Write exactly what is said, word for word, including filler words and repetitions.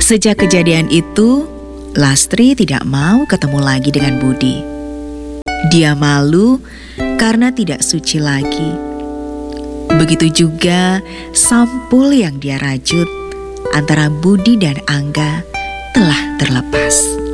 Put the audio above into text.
Sejak kejadian itu, Lastri tidak mau ketemu lagi dengan Budi. Dia malu karena tidak suci lagi. Begitu juga sampul yang dia rajut antara Budi dan Angga telah terlepas.